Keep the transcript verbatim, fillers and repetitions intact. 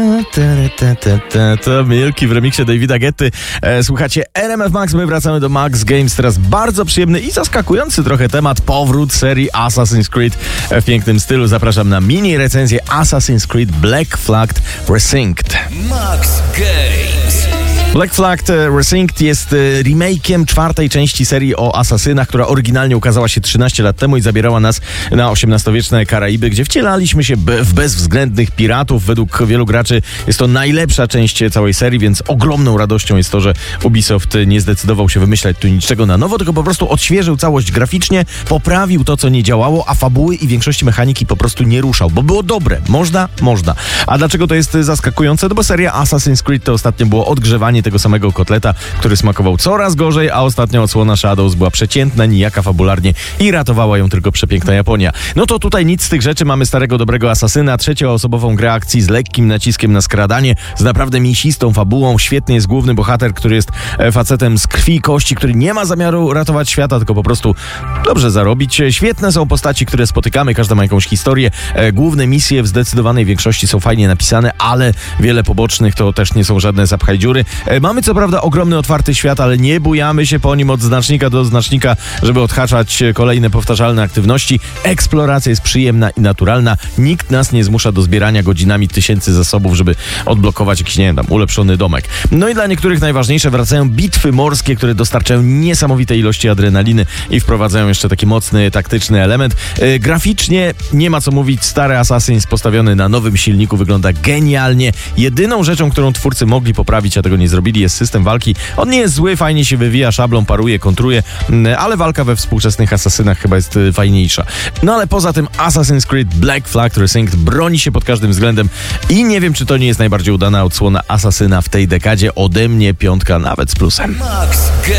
To Milki w remiksie Davida Guetty. E, słuchacie R M F Max, my wracamy do Max Games. Teraz bardzo przyjemny i zaskakujący trochę temat. Powrót serii Assassin's Creed w pięknym stylu. Zapraszam na mini recenzję Assassin's Creed Black Flag Resynced. Max Games. Black Flag Resynced jest remake'iem czwartej części serii o asasynach, która oryginalnie ukazała się trzynaście lat temu i zabierała nas na osiemnastowieczne Karaiby, gdzie wcielaliśmy się w bezwzględnych piratów. Według wielu graczy jest to najlepsza część całej serii, więc ogromną radością jest to, że Ubisoft nie zdecydował się wymyślać tu niczego na nowo, tylko po prostu odświeżył całość graficznie, poprawił to, co nie działało, a fabuły i większości mechaniki po prostu nie ruszał, bo było dobre. Można? Można. A dlaczego to jest zaskakujące? No bo seria Assassin's Creed to ostatnio było odgrzewanie tego samego kotleta, który smakował coraz gorzej, a ostatnia odsłona Shadows była przeciętna, nijaka fabularnie i ratowała ją tylko przepiękna Japonia. No to tutaj nic z tych rzeczy. Mamy starego, dobrego asasyna, trzecioosobową grę akcji z lekkim naciskiem na skradanie, z naprawdę mięsistą fabułą. Świetnie jest główny bohater, który jest facetem z krwi i kości, który nie ma zamiaru ratować świata, tylko po prostu dobrze zarobić. Świetne są postaci, które spotykamy, każda ma jakąś historię. Główne misje w zdecydowanej większości są fajnie napisane, ale wiele pobocznych to też nie są żadne zapchaj dziury. Mamy co prawda ogromny, otwarty świat, ale nie bujamy się po nim od znacznika do znacznika, żeby odhaczać kolejne powtarzalne aktywności. Eksploracja jest przyjemna i naturalna. Nikt nas nie zmusza do zbierania godzinami tysięcy zasobów, żeby odblokować jakiś, nie wiem, tam ulepszony domek. No i dla niektórych najważniejsze wracają bitwy morskie, które dostarczają niesamowite ilości adrenaliny i wprowadzają jeszcze taki mocny, taktyczny element. Yy, graficznie nie ma co mówić. Stary Assassin's postawiony na nowym silniku wygląda genialnie. Jedyną rzeczą, którą twórcy mogli poprawić, a tego nie zrobili, jest system walki. On nie jest zły, fajnie się wywija szablą, paruje, kontruje, ale walka we współczesnych asasynach chyba jest fajniejsza. No ale poza tym Assassin's Creed Black Flag Resynced broni się pod każdym względem i nie wiem, czy to nie jest najbardziej udana odsłona asasyna w tej dekadzie. Ode mnie piątka nawet z plusem. Max Games.